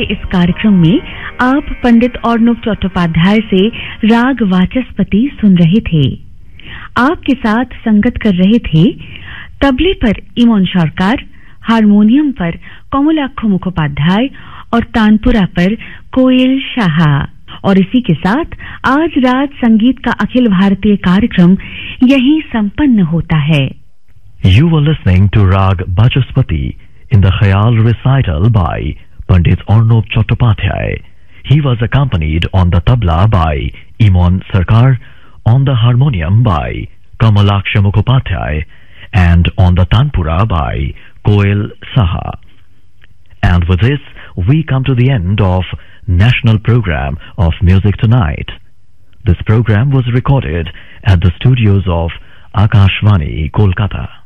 के इस कार्यक्रम में आप पंडित अर्णव चट्टोपाध्याय से राग वाचस्पति सुन रहे थे। आपके साथ संगत कर रहे थे तबले पर इमोन सरकार, हारमोनियम पर कमलाक्ष मुखोपाध्याय और तानपुरा पर कोयल शाह। और इसी के साथ आज रात संगीत का अखिल भारतीय कार्यक्रम यहीं संपन्न होता है। You were listening to Rag Vachaspati in the Khayal recital by Pandit Arnob Chattopadhyay. He was accompanied on the tabla by Imon Sarkar, on the harmonium by Kamalaksha Mukhopadhyay, and on the tanpura by Koel Saha. And with this, we come to the end of National Program of Music Tonight. This program was recorded at the studios of Akashvani, Kolkata.